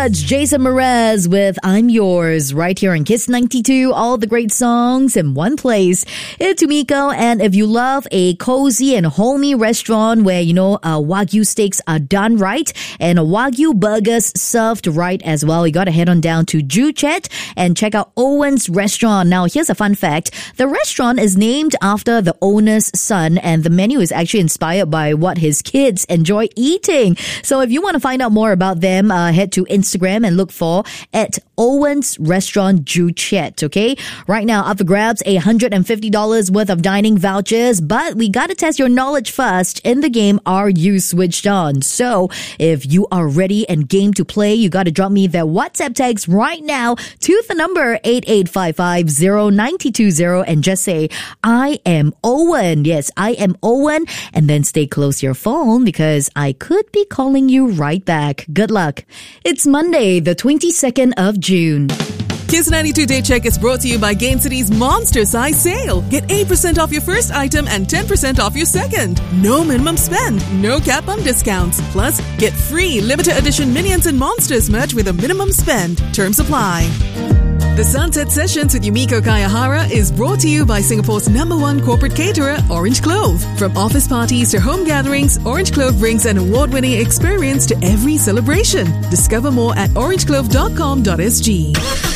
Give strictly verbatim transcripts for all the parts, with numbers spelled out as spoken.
That's Jason Mraz with I'm Yours right here on Kiss ninety-two. All the great songs in one place. It's Tumiko, and if you love a cozy and homey restaurant where, you know, uh, Wagyu steaks are done right and Wagyu burgers served right as well, you got to head on down to Joo Chiat and check out Owen's Restaurant. Now, here's a fun fact. The restaurant is named after the owner's son, and the menu is actually inspired by what his kids enjoy eating. So if you want to find out more about them, uh, head to Instagram and look for at Owen's Restaurant Joo Chiat, okay? Right now, up for grabs, one hundred fifty dollars worth of dining vouchers, but we got to test your knowledge first in the game, Are You Switched On? So if you are ready and game to play, you got to drop me that WhatsApp text right now to the number eight eight five five zero nine two zero and just say, I am Owen. Yes, I am Owen. And then stay close to your phone because I could be calling you right back. Good luck. It's Monday, the twenty-second of June. Kiss ninety-two Day Check is brought to you by Gain City's Monster Size Sale. Get eight percent off your first item and ten percent off your second. No minimum spend, no cap on discounts. Plus, get free limited edition Minions and Monsters merch with a minimum spend. Terms apply. The Sunset Sessions with Yumiko Kayahara is brought to you by Singapore's number one corporate caterer, Orange Clove. From office parties to home gatherings, Orange Clove brings an award-winning experience to every celebration. Discover more at orange clove dot com dot s g.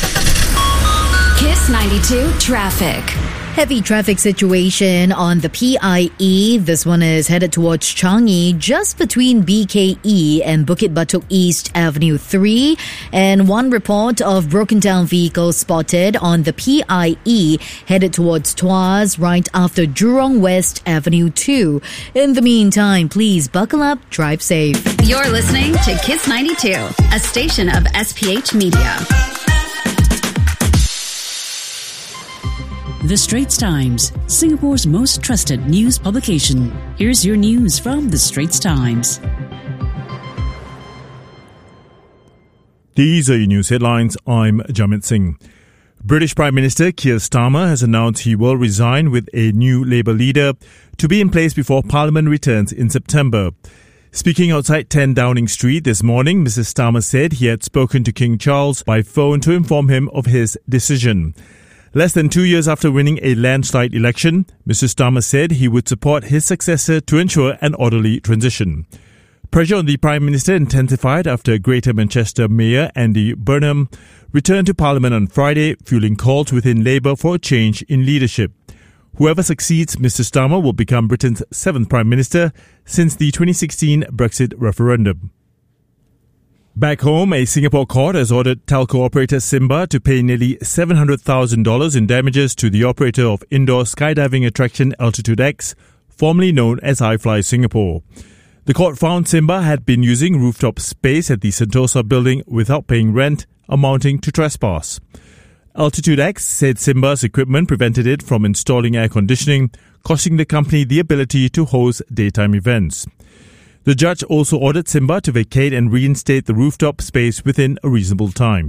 Kiss ninety-two Traffic. Heavy traffic situation on the P I E. This one is headed towards Changi, just between B K E and Bukit Batok East Avenue three. And one report of broken down vehicles spotted on the P I E, headed towards Tuas, right after Jurong West Avenue two. In the meantime, please buckle up, drive safe. You're listening to Kiss ninety-two, a station of S P H Media. The Straits Times, Singapore's most trusted news publication. Here's your news from The Straits Times. These are your news headlines. I'm Jamit Singh. British Prime Minister Keir Starmer has announced he will resign with a new Labour leader to be in place before Parliament returns in September. Speaking outside ten Downing Street this morning, Missus Starmer said he had spoken to King Charles by phone to inform him of his decision. Less than two years after winning a landslide election, Mister Starmer said he would support his successor to ensure an orderly transition. Pressure on the Prime Minister intensified after Greater Manchester Mayor Andy Burnham returned to Parliament on Friday, fueling calls within Labour for a change in leadership. Whoever succeeds Mister Starmer will become Britain's seventh Prime Minister since the twenty sixteen Brexit referendum. Back home, a Singapore court has ordered telco operator Simba to pay nearly seven hundred thousand dollars in damages to the operator of indoor skydiving attraction Altitude X, formerly known as iFly Singapore. The court found Simba had been using rooftop space at the Sentosa building without paying rent, amounting to trespass. Altitude X said Simba's equipment prevented it from installing air conditioning, costing the company the ability to host daytime events. The judge also ordered Simba to vacate and reinstate the rooftop space within a reasonable time.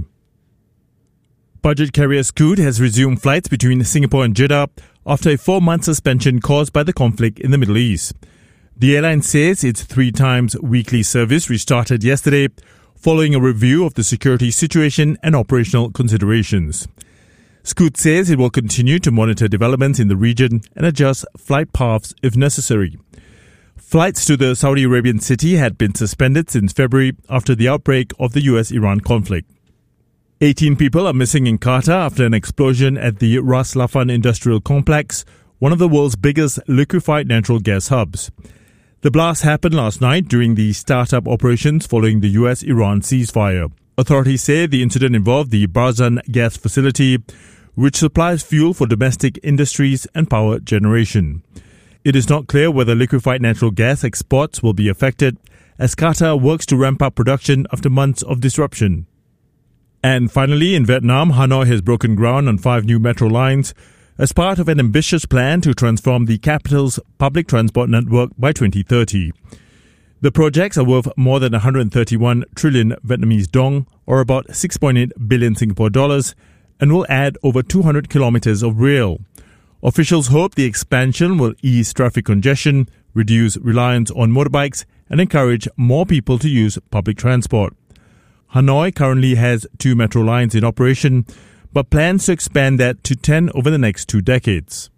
Budget carrier Scoot has resumed flights between Singapore and Jeddah after a four-month suspension caused by the conflict in the Middle East. The airline says its three times weekly service restarted yesterday following a review of the security situation and operational considerations. Scoot says it will continue to monitor developments in the region and adjust flight paths if necessary. Flights to the Saudi Arabian city had been suspended since February after the outbreak of the U S Iran conflict. eighteen people are missing in Qatar after an explosion at the Ras Laffan Industrial Complex, one of the world's biggest liquefied natural gas hubs. The blast happened last night during the startup operations following the U S Iran ceasefire. Authorities say the incident involved the Barzan gas facility, which supplies fuel for domestic industries and power generation. It is not clear whether liquefied natural gas exports will be affected as Qatar works to ramp up production after months of disruption. And finally, in Vietnam, Hanoi has broken ground on five new metro lines as part of an ambitious plan to transform the capital's public transport network by twenty thirty. The projects are worth more than one hundred thirty-one trillion Vietnamese dong, or about six point eight billion Singapore dollars, and will add over two hundred kilometers of rail. Officials hope the expansion will ease traffic congestion, reduce reliance on motorbikes, and encourage more people to use public transport. Hanoi currently has two metro lines in operation, but plans to expand that to ten over the next two decades.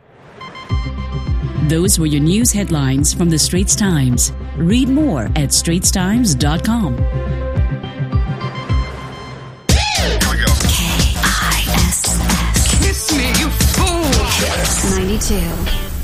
Those were your news headlines from the Straits Times. Read more at straits times dot com. Kiss me, you fool. ninety-two.